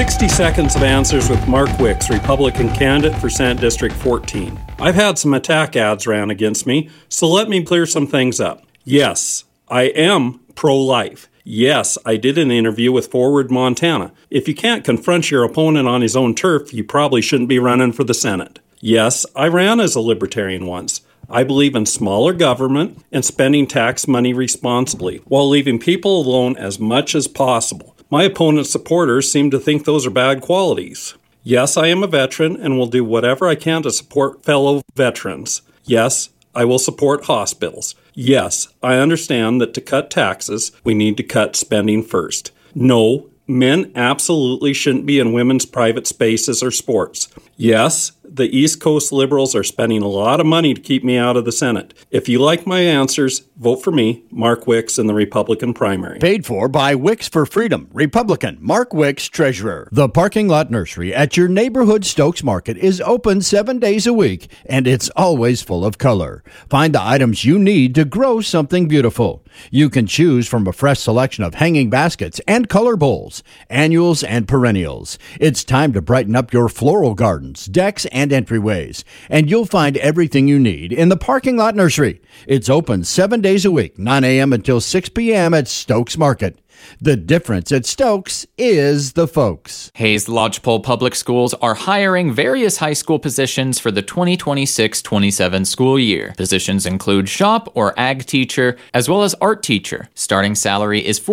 60 Seconds of Answers with Mark Wicks, Republican candidate for Senate District 14. I've had some attack ads ran against me, so let me clear some things up. Yes, I am pro-life. Yes, I did an interview with Forward Montana. If you can't confront your opponent on his own turf, you probably shouldn't be running for the Senate. Yes, I ran as a libertarian once. I believe in smaller government and spending tax money responsibly, while leaving people alone as much as possible. My opponent's supporters seem to think those are bad qualities. Yes, I am a veteran and will do whatever I can to support fellow veterans. Yes, I will support hospitals. Yes, I understand that to cut taxes, we need to cut spending first. No, men absolutely shouldn't be in women's private spaces or sports. Yes, the East Coast Liberals are spending a lot of money to keep me out of the Senate. If you like my answers, vote for me, Mark Wicks, in the Republican primary. Paid for by Wicks for Freedom, Republican, Mark Wicks, Treasurer. The Parking Lot Nursery at your neighborhood Stokes Market is open 7 days a week, and it's always full of color. Find the items you need to grow something beautiful. You can choose from a fresh selection of hanging baskets and color bowls, annuals and perennials. It's time to brighten up your floral gardens, decks, and entryways, and you'll find everything you need in the Parking Lot Nursery. It's open 7 days a week, 9 a.m. until 6 p.m. at Stokes Market. The difference at Stokes is the folks. Hayes Lodgepole Public Schools are hiring various high school positions for the 2026-27 school year. Positions include shop or ag teacher, as well as art teacher. Starting salary is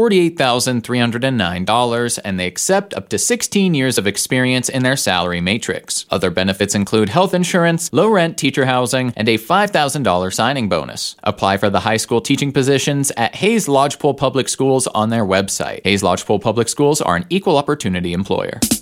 $48,309, and they accept up to 16 years of experience in their salary matrix. Other benefits include health insurance, low-rent teacher housing, and a $5,000 signing bonus. Apply for the high school teaching positions at Hayes Lodgepole Public Schools on their website. Hayes Lodgepole Public Schools are an equal opportunity employer.